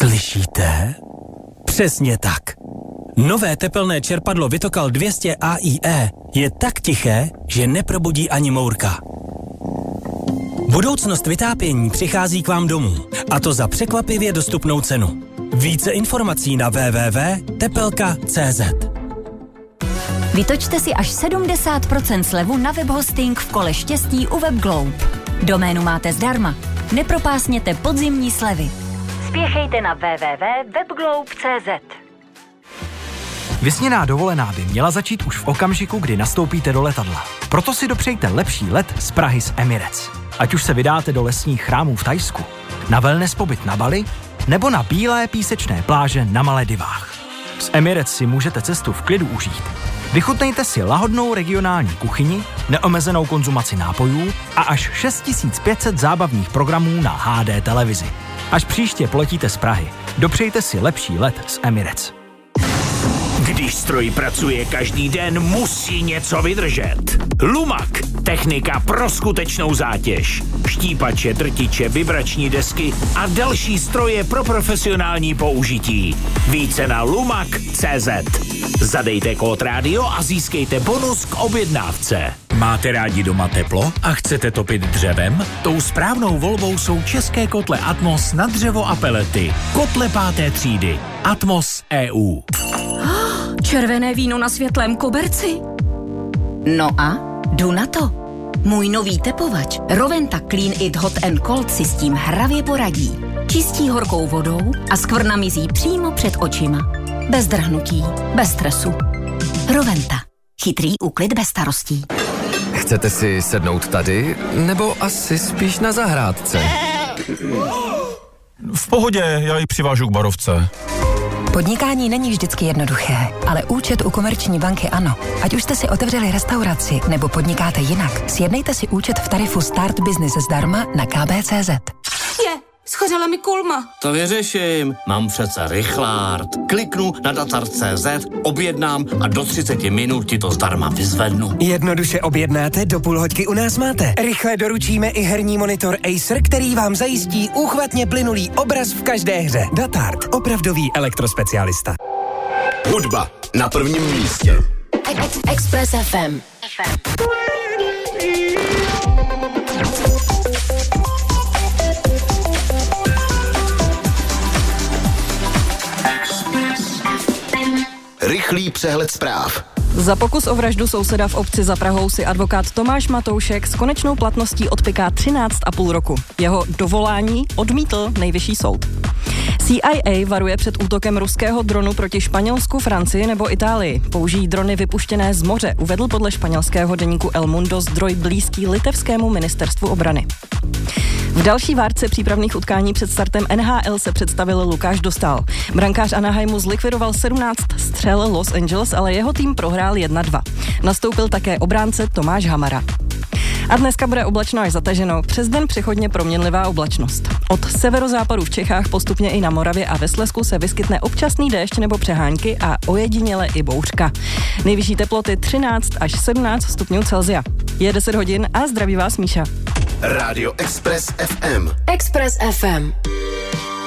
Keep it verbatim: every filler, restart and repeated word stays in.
Slyšíte? Přesně tak. Nové tepelné čerpadlo Vitokal dvě stě A I E je tak tiché, že neprobudí ani mourka. Budoucnost vytápění přichází k vám domů, a to za překvapivě dostupnou cenu. Více informací na w w w tečka tepelka tečka c z. Vytočte si až sedmdesát procent slevu na webhosting v kole štěstí u WebGlobe. Doménu máte zdarma. Nepropásněte podzimní slevy. Spěchejte na w w w tečka webglobe tečka c z. Vysněná dovolená by měla začít už v okamžiku, kdy nastoupíte do letadla. Proto si dopřejte lepší let z Prahy z Emirates. Ať už se vydáte do lesních chrámů v Thajsku, na wellness pobyt na Bali, nebo na bílé písečné pláže na Maledivách. Z Emirates si můžete cestu v klidu užít. Vychutnejte si lahodnou regionální kuchyni, neomezenou konzumaci nápojů a až šest tisíc pět set zábavních programů na H D televizi. Až příště poletíte z Prahy, dopřejte si lepší let z Emirates. Když stroj pracuje každý den, musí něco vydržet. Lumak. Technika pro skutečnou zátěž. Štípače, drtiče, vibrační desky a další stroje pro profesionální použití. Více na lumak tečka c z. Zadejte kód rádio a získejte bonus k objednávce. Máte rádi doma teplo a chcete topit dřevem? Tou správnou volbou jsou české kotle Atmos na dřevo a pelety. Kotle páté třídy. Atmos E U. Červené víno na světlém koberci? No a? Jdu na to. Můj nový tepovač Roventa Clean It Hot and Cold si s tím hravě poradí. Čistí horkou vodou a skvrna mizí přímo před očima. Bez drhnutí, bez stresu. Roventa. Chytrý úklid bez starostí. Chcete si sednout tady, nebo asi spíš na zahrádce? V pohodě, já ji přivážu k barovce. Podnikání není vždycky jednoduché, ale účet u Komerční banky ano. Ať už jste si otevřeli restauraci nebo podnikáte jinak, sjednejte si účet v tarifu Start Business zdarma na k b tečka c z. Je, schořela mi kulma. To vyřeším. Mám přece rychlárd. Kliknu na datar tečka c z, objednám a do třicet minut ti to zdarma vyzvednu. Jednoduše objednáte, do půl hoďky u nás máte. Rychle doručíme i herní monitor Acer, který vám zajistí úchvatně plynulý obraz v každé hře. Datard, opravdový elektrospecialista. Hudba na prvním místě. Express F M. Rychlý přehled zpráv. Za pokus o vraždu souseda v obci za Prahou si advokát Tomáš Matoušek s konečnou platností odpiká třináct a půl roku. Jeho dovolání odmítl nejvyšší soud. C I A varuje před útokem ruského dronu proti Španělsku, Francii nebo Itálii. Použijí drony vypuštěné z moře, uvedl podle španělského deníku El Mundo zdroj blízký litevskému ministerstvu obrany. V další várce přípravných utkání před startem N H L se představil Lukáš Dostál. Brankář Anaheimu zlikvidoval sedmnáct střel Los Angeles, ale jeho tým prohrál jedna dva. Nastoupil také obránce Tomáš Hamara. A dneska bude oblačno až zataženo, přes den přechodně proměnlivá oblačnost. Od severozápadu v Čechách postupně i na Moravě a ve Slezsku se vyskytne občasný déšť nebo přehánky a ojediněle i bouřka. Nejvyšší teploty třináct až sedmnáct stupňů Celsia. Je deset hodin a zdraví vás Míša. Rádio Express F M. Express F M.